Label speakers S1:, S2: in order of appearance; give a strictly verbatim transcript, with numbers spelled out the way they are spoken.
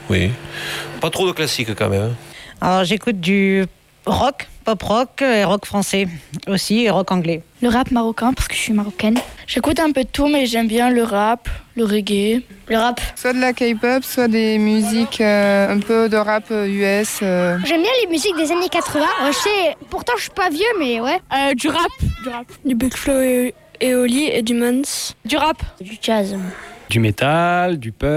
S1: oui. Pas trop de classique quand même.
S2: Alors j'écoute du rock, pop rock et rock français aussi et rock anglais.
S3: Le rap marocain parce que je suis marocaine. J'écoute un peu de tout mais j'aime bien le rap, le reggae, le rap.
S4: Soit de la K-pop, soit des musiques euh, un peu de rap U S. Euh.
S5: J'aime bien les musiques des années quatre-vingts. Euh, je sais, pourtant je suis pas vieux mais ouais.
S3: Euh, du rap, du rap. Du Big Flo et, et Oli et du Mons. Du rap.
S5: Du jazz.
S6: Du métal, du punk.